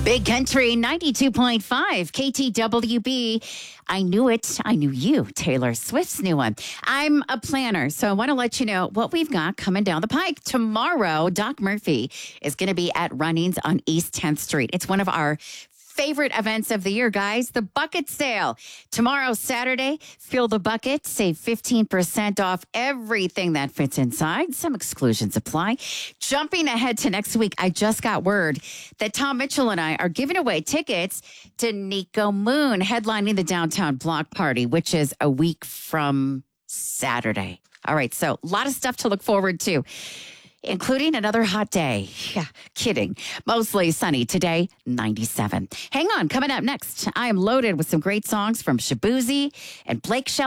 Big Country 92.5 KTWB. I knew it. I knew you. Taylor Swift's new one. I'm a planner, so I want to let you know what we've got coming down the pike. Tomorrow, Doc Murphy is going to be at Runnings on East 10th Street. It's one of our favorite events of the year, guys. The bucket sale. Tomorrow, Saturday, fill the bucket. Save 15% off everything that fits inside. Some exclusions apply. Jumping ahead to next week, I just got word that Tom Mitchell and I are giving away tickets to Nico Moon headlining the Downtown Block Party, which is a week from Saturday. All right, so a lot of stuff to look forward to, including another hot day. Yeah, kidding. Mostly sunny today, 97. Hang on, coming up next, I am loaded with some great songs from Shabuzi and Blake Shelton.